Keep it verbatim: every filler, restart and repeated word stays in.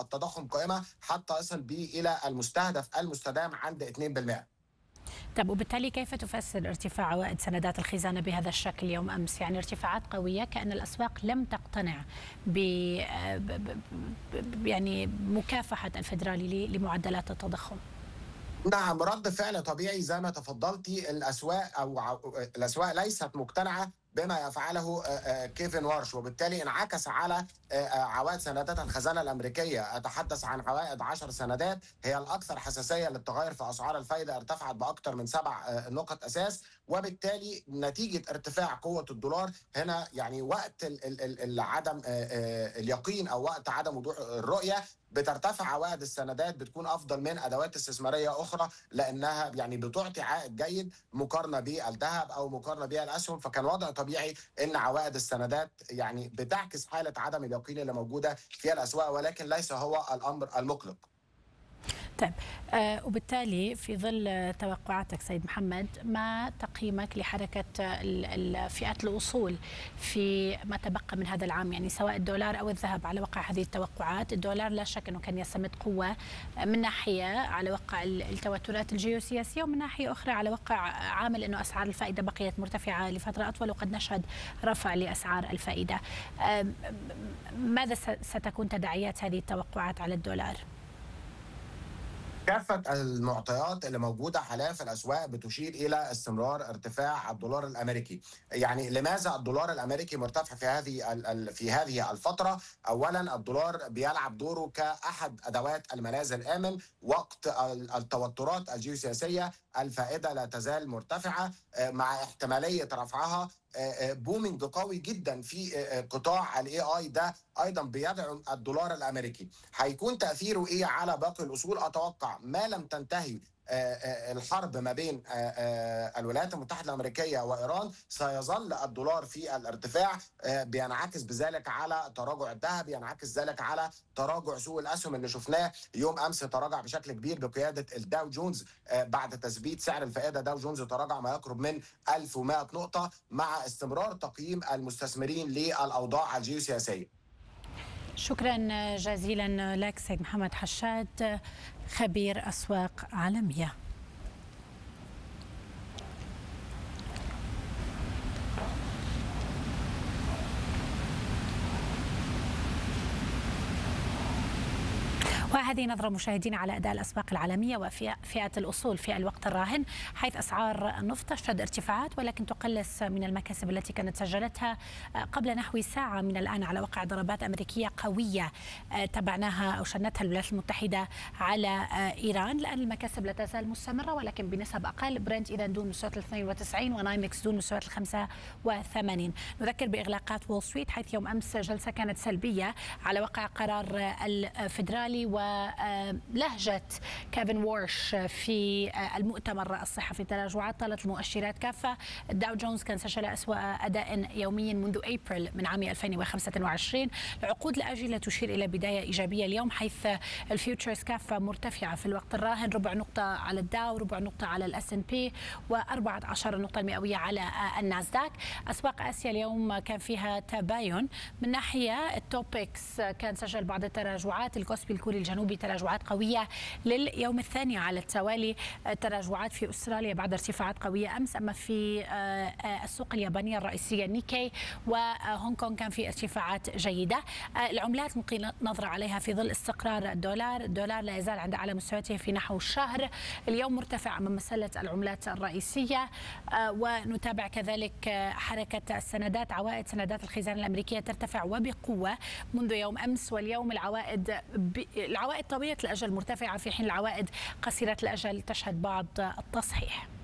التضخم قائمة حتى يصل به إلى المستهدف المستدام عند اثنين بالمئة. طب وبالتالي كيف تفسر ارتفاع عوائد سندات الخزانة بهذا الشكل يوم أمس؟ يعني ارتفاعات قوية كأن الأسواق لم تقتنع ب يعني مكافحة الفدرالي لمعدلات التضخم. نعم، رد فعل طبيعي زي ما تفضلتي. الأسواق أو الأسواق ليست مقتنعة بما يفعله كيفن وارش، وبالتالي انعكس على عوائد سندات الخزانه الامريكيه. اتحدث عن عوائد عشر سندات هي الاكثر حساسيه للتغير في اسعار الفائده، ارتفعت باكثر من سبع نقط اساس، وبالتالي نتيجه ارتفاع قوه الدولار هنا يعني وقت عدم اليقين او وقت عدم وضوح الرؤيه بترتفع عوائد السندات، بتكون افضل من ادوات استثماريه اخرى لانها يعني بتعطي عائد جيد مقارنه بالذهب او مقارنه بالاسهم. فكان وضع طبيعي ان عوائد السندات يعني بتعكس حاله عدم اليقين اللي موجوده في الاسواق، ولكن ليس هو الامر المقلق. طيب آه وبالتالي في ظل توقعاتك سيد محمد، ما تقييمك لحركة فئات الأصول في ما تبقى من هذا العام؟ يعني سواء الدولار أو الذهب على وقع هذه التوقعات. الدولار لا شك أنه كان يستمد قوة من ناحية على وقع التوترات الجيوسياسية، ومن ناحية أخرى على وقع عامل أنه أسعار الفائدة بقيت مرتفعة لفترة أطول وقد نشهد رفع لأسعار الفائدة. آه ماذا ستكون تداعيات هذه التوقعات على الدولار؟ كافة المعطيات اللي موجودة حاليا في الأسواق بتشير إلى استمرار ارتفاع الدولار الأمريكي. يعني لماذا الدولار الأمريكي مرتفع في هذه في هذه الفترة؟ أولا، الدولار بيلعب دوره كأحد أدوات الملاذ الآمن وقت التوترات الجيوسياسية. الفائدة لا تزال مرتفعة مع احتمالية رفعها. بومينج قوي جدا في قطاع الاي اي ده ايضا بيدعم الدولار الامريكي. هيكون تاثيره ايه على باقي الاصول؟ اتوقع ما لم تنتهي الحرب ما بين الولايات المتحدة الأمريكية وإيران سيظل الدولار في الارتفاع، بينعكس بذلك على تراجع الذهب، ينعكس ذلك على تراجع سوق الأسهم اللي شفناه يوم أمس. تراجع بشكل كبير بقيادة الداو جونز بعد تثبيت سعر الفائدة. داو جونز تراجع ما يقرب من ألف ومئة نقطة مع استمرار تقييم المستثمرين للأوضاع الجيوسياسية. شكرا جزيلا لك سيد محمد حشاد، خبير أسواق عالمية. وهذه نظرة مشاهدين على أداء الأسواق العالمية وفئات الأصول في الوقت الراهن، حيث أسعار النفط تشهد ارتفاعات ولكن تقلص من المكاسب التي كانت سجلتها قبل نحو ساعة من الآن على وقع ضربات أمريكية قوية تبعناها أو شنتها الولايات المتحدة على إيران. الآن المكاسب لا تزال مستمرة ولكن بنسب أقل. برنت إذا دون مستويات اثنين وتسعين ونايمكس دون مستويات خمسة وثمانين. نذكر بإغلاقات وول ستريت، حيث يوم أمس جلسة كانت سلبية على وقع قرار الفدرالي ولهجة كيفن وارش في المؤتمر الصحفي. تراجعات طالت المؤشرات كافة. الداو جونز كان سجل أسوأ أداء يوميا منذ أبريل من عام ألفين وخمسة وعشرين. العقود الآجلة تشير إلى بداية إيجابية اليوم، حيث الفيوتشرز كافة مرتفعة في الوقت الراهن، ربع نقطة على الداو، ربع نقطة على الاس ان بي، وأربعة عشر نقطة المئوية على الناسداك. أسواق آسيا اليوم كان فيها تباين من ناحية التوبكس، كان سجل بعض التراجعات. الكوسبي الكوري الجنوبي تراجعات قوية لليوم الثاني على التوالي، تراجعات في أستراليا بعد ارتفاعات قوية أمس. أما في السوق اليابانية الرئيسية نيكي وهونغ كونغ كان في ارتفاعات جيدة. العملات نلقي نظرة عليها في ظل استقرار الدولار. الدولار لا يزال عند أعلى مستوياته في نحو الشهر، اليوم مرتفع أمام مسألة العملات الرئيسية. ونتابع كذلك حركة السندات. عوائد سندات الخزانة الأمريكية ترتفع وبقوة منذ يوم أمس، واليوم العوائد العوائد طويلة الأجل مرتفعة في حين العوائد قصيرة الأجل تشهد بعض التصحيح.